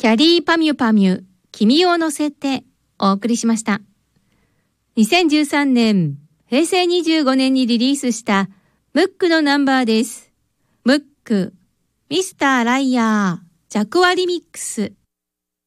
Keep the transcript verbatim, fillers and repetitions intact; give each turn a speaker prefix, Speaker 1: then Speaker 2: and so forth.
Speaker 1: キャリーパミュパミュ、君を乗せてお送りしました。にせんじゅうさんねん、へいせいにじゅうごねんにリリースしたムックのナンバーです。ムック、ミスターライヤー、ジャクワリミックス。